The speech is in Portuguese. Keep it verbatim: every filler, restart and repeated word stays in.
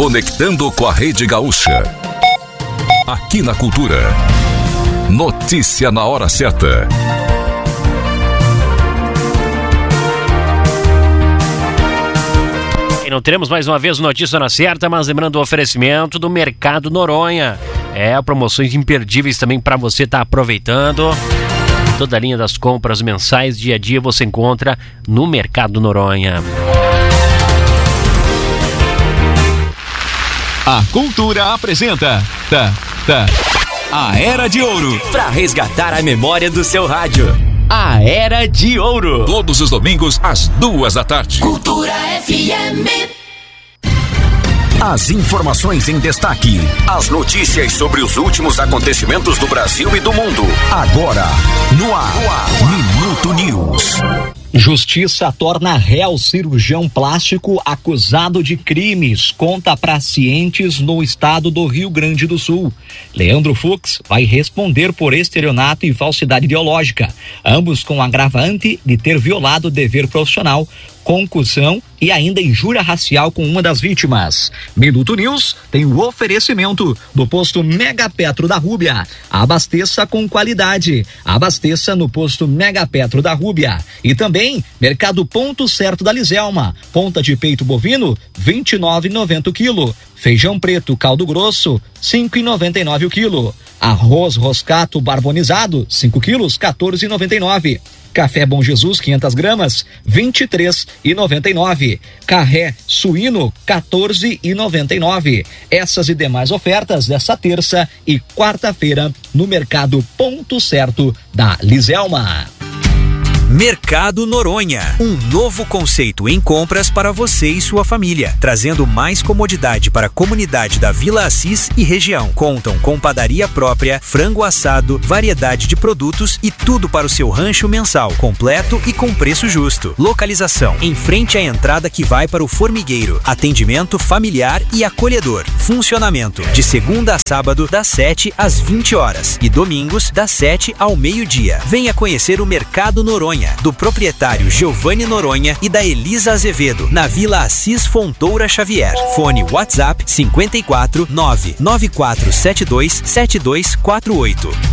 Conectando com a Rede Gaúcha. Aqui na Cultura. Notícia na hora certa. E não teremos mais uma vez notícia na certa, mas lembrando o oferecimento do Mercado Noronha. É, promoções imperdíveis também para você estar tá aproveitando. Toda a linha das compras mensais, dia a dia, você encontra no Mercado Noronha. A Cultura apresenta tá, tá, a Era de Ouro, para resgatar a memória do seu rádio. A Era de Ouro. Todos os domingos, às duas da tarde. Cultura F M. As informações em destaque. As notícias sobre os últimos acontecimentos do Brasil e do mundo. Agora, no ar, no ar. Minuto News. Justiça torna réu cirurgião plástico acusado de crimes contra pacientes no estado do Rio Grande do Sul. Leandro Fux vai responder por estelionato e falsidade ideológica, ambos com agravante de ter violado o dever profissional, concussão e ainda injúria racial com uma das vítimas. Minuto News tem o oferecimento do posto Mega Petro da Rúbia. Abasteça com qualidade. Abasteça no posto Mega Petro da Rúbia. E também Mercado Ponto Certo da Liselma. Ponta de peito bovino, vinte e nove reais e noventa centavos o quilo. Feijão preto caldo grosso, cinco reais e noventa e nove centavos o quilo. Arroz roscato barbonizado, cinco quilos, quatorze reais e noventa e nove centavos. Café Bom Jesus, quinhentas gramas, vinte e três reais e noventa e nove centavos. Carré suíno, quatorze reais e noventa e nove centavos. Essas e demais ofertas dessa terça e quarta-feira no Mercado Ponto Certo da Liselma. Mercado Noronha, um novo conceito em compras para você e sua família, trazendo mais comodidade para a comunidade da Vila Assis e região. Contam com padaria própria, frango assado, variedade de produtos e tudo para o seu rancho mensal, completo e com preço justo. Localização: em frente à entrada que vai para o formigueiro. Atendimento familiar e acolhedor. Funcionamento: de segunda a sábado, das sete às vinte horas e domingos, das sete ao meio-dia. Venha conhecer o Mercado Noronha, do proprietário Giovanni Noronha e da Elisa Azevedo, na Vila Assis Fontoura Xavier. Fone WhatsApp cinquenta e quatro, nove nove quatro sete dois, sete dois quatro oito.